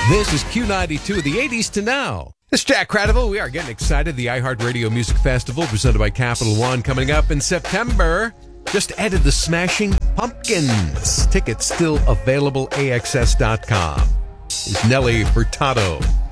This is Q92, the 80s to now. This is Jack Cradiville. We are getting excited. The iHeartRadio Music Festival, presented by Capital One, coming up in September. Just added the Smashing Pumpkins. Tickets still available, AXS.com. Is Nelly Furtado.